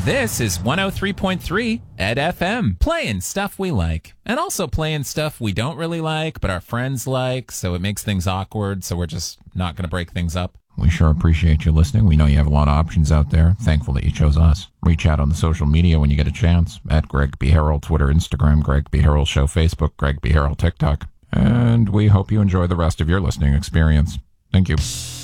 This is 103.3 Ed FM, playing stuff we like, and also playing stuff we don't really like, but our friends like, so it makes things awkward, so we're just not going to break things up. We sure appreciate you listening. We know you have a lot of options out there. Thankful that you chose us. Reach out on the social media when you get a chance. At Greg B. Harrell, Twitter, Instagram, Greg B. Harrell Show, Facebook, Greg B. Harrell, TikTok. And we hope you enjoy the rest of your listening experience. Thank you.